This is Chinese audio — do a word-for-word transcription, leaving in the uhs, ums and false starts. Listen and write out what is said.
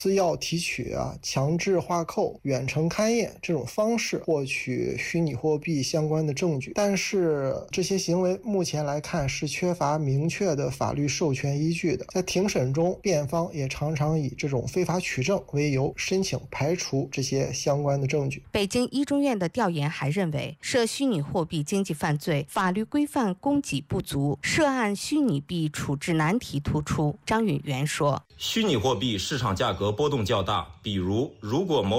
私钥提取啊、强制划扣、远程勘验这种方式获取虚拟货币相关的证据，但是这些行为目前来看是缺乏明确的法律授权依据的。在庭审中，辩方也常常以这种非法取证为由申请排除这些相关的证据。 北京一中院的调研还认为，涉虚拟货币经济犯罪法律规范供给不足，涉案虚拟币处置难题突出。张允元说， 虚拟货币市场价格波动较大，比如如果某